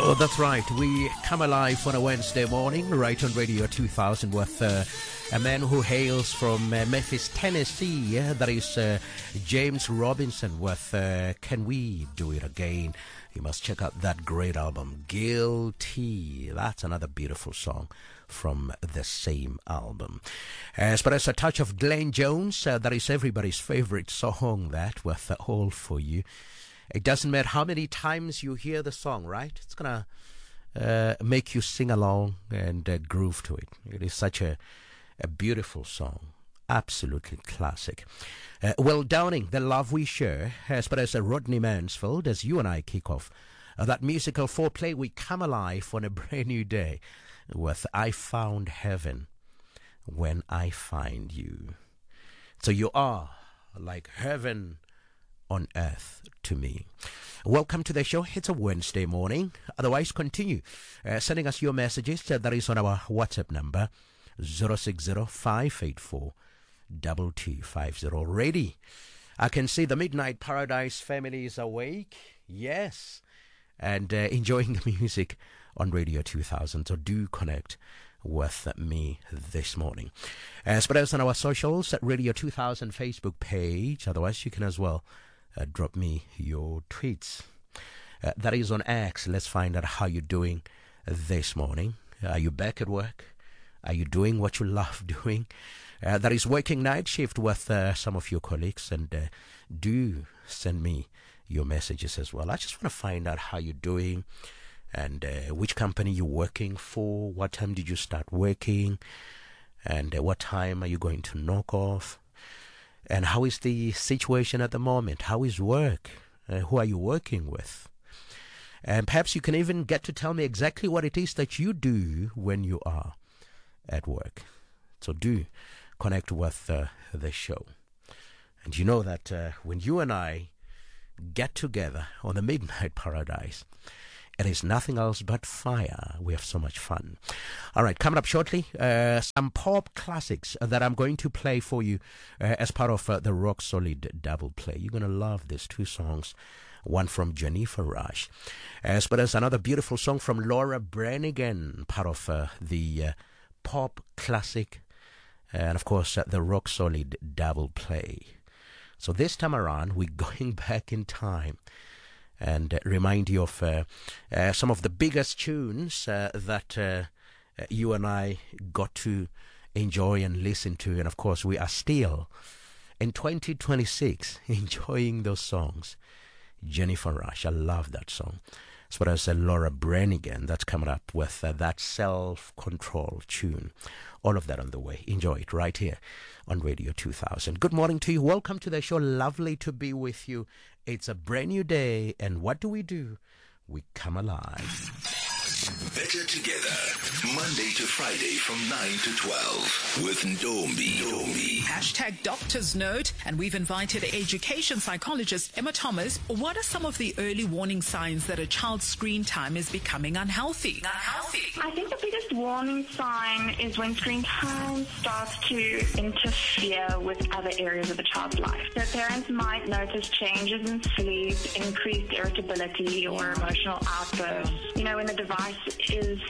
Oh, that's right. We come alive on a Wednesday morning, right on Radio 2000 with a man who hails from Memphis, Tennessee. That is James Robinson with Can We Do It Again? You must check out that great album, Guilty. That's another beautiful song from the same album. As far as a touch of Glenn Jones, that is everybody's favorite song, that, with All For You. It doesn't matter how many times you hear the song, right? It's going to make you sing along and groove to it. It is such a beautiful song. Absolutely classic. Well, Downing, The Love We Share, as far as Rodney Mansfield, as you and I kick off that musical foreplay, we come alive on a brand new day with I Found Heaven When I Find You. So you are like heaven on earth to me. Welcome to the show. It's a Wednesday morning. Otherwise, continue sending us your messages. That is on our WhatsApp number, 060-584-2250. Ready? I can see the Midnight Paradise family is awake. Yes. And enjoying the music on Radio 2000. So do connect with me this morning. As well as on our socials at Radio 2000 Facebook page. Otherwise, you can as well drop me your tweets. That is on X. Let's find out how you're doing this morning. Are you back at work? Are you doing what you love doing? That is working night shift with some of your colleagues. And do send me your messages as well. I just want to find out how you're doing and which company you're working for. What time did you start working? And what time are you going to knock off? And how is the situation at the moment? How is work? Who are you working with? And perhaps you can even get to tell me exactly what it is that you do when you are at work. So do connect with the show. And you know that when you and I get together on the Midnight Paradise, it is nothing else but fire. We have so much fun. All right, coming up shortly, some pop classics that I'm going to play for you as part of the Rock Solid double play. You're going to love these two songs. One from Jennifer Rush, as well as another beautiful song from Laura Branigan, part of the pop classic, and of course the Rock Solid double play. So this time around, we're going back in time and remind you of some of the biggest tunes that you and I got to enjoy and listen to. And of course, we are still in 2026 enjoying those songs. Jennifer Rush, I love that song. As well as Laura Branigan, that's coming up with that Self-Control tune. All of that on the way. Enjoy it right here on Radio 2000. Good morning to you. Welcome to the show. Lovely to be with you. It's a brand new day. And what do? We come alive. Better together. Monday to Friday from 9 to 12 with Ndombi. Hashtag doctor's note. And we've invited education psychologist Emma Thomas. What are some of the early warning signs that a child's screen time is becoming unhealthy? I think the biggest warning sign is when screen time starts to interfere with other areas of the child's life. So parents might notice changes in sleep, increased irritability or emotional outbursts. You know, when the device is